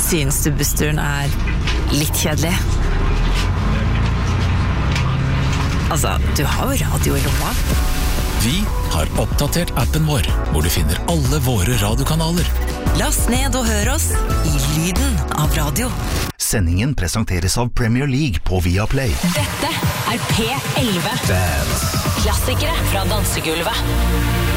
Synes du bussturen litt kjedelig? Altså, du har jo radio I lomma. Vi har oppdatert appen vår, hvor du finner alle våre radiokanaler. Last ned og hør oss I lyden av radio. Sendingen presenteres av Premier League på Viaplay. Dette P11. Klassikere fra dansegulvet.